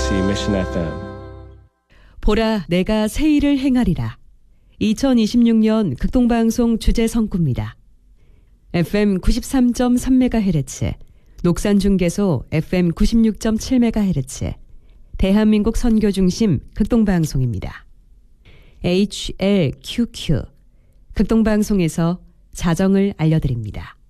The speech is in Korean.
KBC Mission FM. 보라 내가 새 일을 행하리라. 2026년 극동방송 주제 성구입니다. FM 93.3MHz, 녹산중계소 FM 96.7MHz, 대한민국 선교중심 극동방송입니다. HLQQ, 극동방송에서 자정을 알려드립니다.